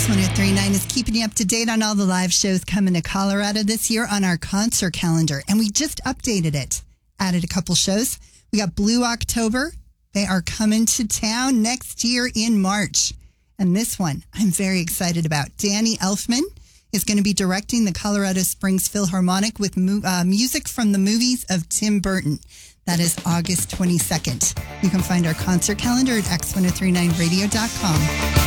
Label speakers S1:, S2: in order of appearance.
S1: X1039 is keeping you up to date on all the live shows coming to Colorado this year on our concert calendar. And we just updated it, added a couple shows. We got Blue October. They are coming to town next year in March. And this one I'm very excited about. Danny Elfman is going to be directing the Colorado Springs Philharmonic with music from the movies of Tim Burton. That is August 22nd. You can find our concert calendar at x1039radio.com.